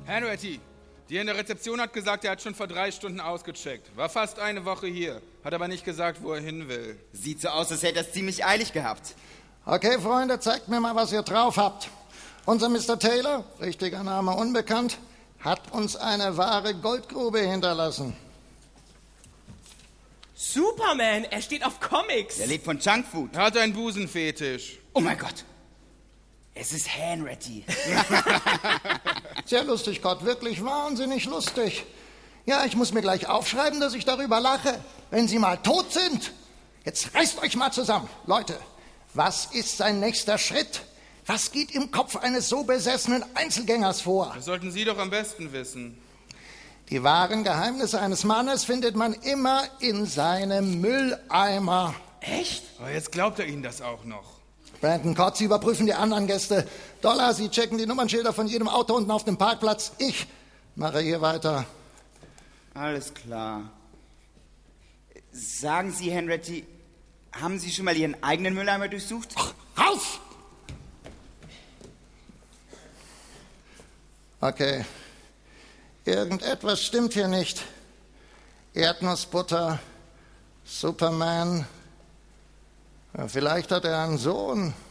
Henriette, die in der Rezeption hat gesagt, er hat schon vor 3 Stunden ausgecheckt. War fast eine Woche hier, hat aber nicht gesagt, wo er hin will. Sieht so aus, als hätte er es ziemlich eilig gehabt. Okay, Freunde, zeigt mir mal, was ihr drauf habt. Unser Mr. Taylor, richtiger Name unbekannt, hat uns eine wahre Goldgrube hinterlassen. Superman, er steht auf Comics. Er lebt von Junkfood. Er hat einen Busenfetisch. Oh mein Gott. Es ist Henriette. Sehr lustig, Gott, wirklich wahnsinnig lustig. Ja, ich muss mir gleich aufschreiben, dass ich darüber lache, wenn Sie mal tot sind. Jetzt reißt euch mal zusammen. Leute, was ist sein nächster Schritt? Was geht im Kopf eines so besessenen Einzelgängers vor? Das sollten Sie doch am besten wissen. Die wahren Geheimnisse eines Mannes findet man immer in seinem Mülleimer. Echt? Aber jetzt glaubt er Ihnen das auch noch. Brandon Codd, Sie überprüfen die anderen Gäste. Dollar, Sie checken die Nummernschilder von jedem Auto unten auf dem Parkplatz. Ich mache hier weiter. Alles klar. Sagen Sie, Henriette, haben Sie schon mal Ihren eigenen Mülleimer durchsucht? Raus! Okay. Irgendetwas stimmt hier nicht. Erdnussbutter, Superman. Ja, vielleicht hat er einen Sohn.